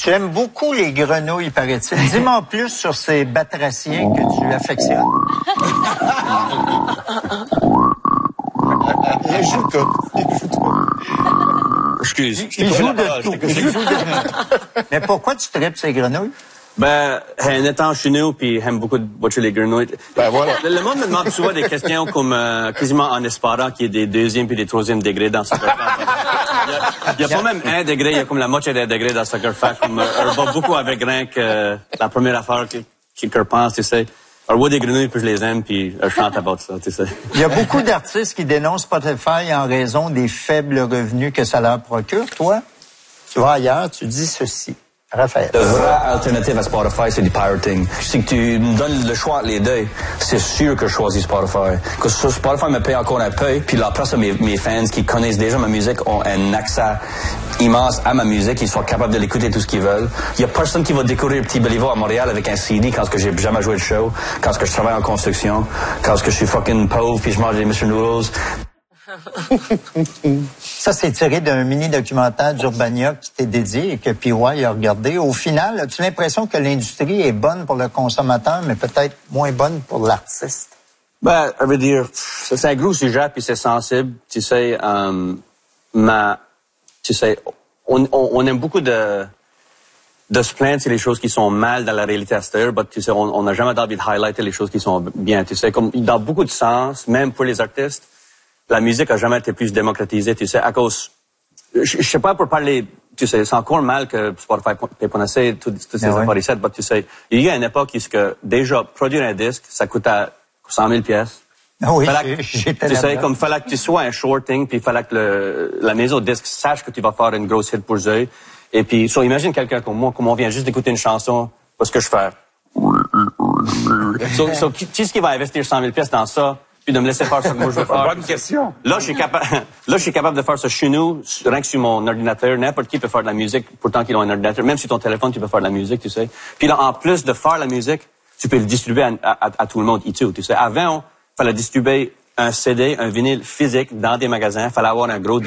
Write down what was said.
Tu aimes beaucoup les grenouilles, paraît-il. Dis-moi plus sur ces batraciens que tu affectionnes. Il joue tout. Excuse. Il joue de tout. Mais pourquoi tu tripes ces grenouilles? Ben, en étant chez nous, puis j'aime beaucoup de watcher les grenouilles. Ben voilà. Le monde me demande souvent des questions comme quasiment en espérant qu'il y ait des deuxième puis des troisième degrés dans Soccer Fact. Il y a pas même 1 degré, il y a comme la moitié d'un degré dans Soccer Fact. On va beaucoup avec rien que la première affaire que je pense, tu sais. Alors, je vois des grenouilles, puis je les aime, puis je chante about ça, tu sais. Il y a beaucoup d'artistes qui dénoncent Spotify en raison des faibles revenus que ça leur procure. Toi, tu vas ailleurs, tu dis ceci. Raphaël. La vraie alternative à Spotify, c'est du pirating. Si tu me donnes le choix entre les deux, c'est sûr que je choisis Spotify. Parce que Spotify me paye encore un peu, puis la place de mes fans qui connaissent déjà ma musique ont un accès immense à ma musique, ils sont capables de l'écouter tout ce qu'ils veulent. Il y a personne qui va découvrir Petit Béliveau à Montréal avec un CD quand j'ai jamais joué de show, quand je travaille en construction, quand je suis fucking pauvre puis je mange des Mr. Noodles. Ça, c'est tiré d'un mini-documentaire d'Urbania qui t'est dédié et que PY a regardé. Au final, as-tu l'impression que l'industrie est bonne pour le consommateur, mais peut-être moins bonne pour l'artiste? Ben, je veux dire, c'est un gros sujet, puis c'est sensible. Tu sais, on aime beaucoup de se plaindre sur les choses qui sont mal dans la réalité à cette heure, mais tu sais, on n'a jamais envie de highlighter les choses qui sont bien. Tu sais, comme dans beaucoup de sens, même pour les artistes, la musique a jamais été plus démocratisée, tu sais, à cause, je sais pas pour parler, tu sais, c'est encore mal que Spotify paye pas assez, toutes ces affaires ici, mais tu sais, il y a une époque où déjà, produire un disque, ça coûtait 100 000 pièces. Oui, j'étais là. Tu sais, comme fallait que tu sois un shorting, puis fallait que la maison de disque sache que tu vas faire une grosse hit pour eux. Et puis, imagine quelqu'un comme moi, comme on vient juste d'écouter une chanson, parce que je fais. Qui est-ce qui va investir 100 000 pièces dans ça? Puis de me laisser faire ce que moi je veux faire. Bonne question. Là, je suis capable de faire ça chez nous, rien que sur mon ordinateur. N'importe qui peut faire de la musique, pourtant qu'ils ont un ordinateur. Même sur ton téléphone, tu peux faire de la musique, tu sais. Puis là, en plus de faire la musique, tu peux le distribuer à tout le monde, tu sais. Avant, il fallait distribuer un CD, un vinyle physique dans des magasins. Il fallait avoir un gros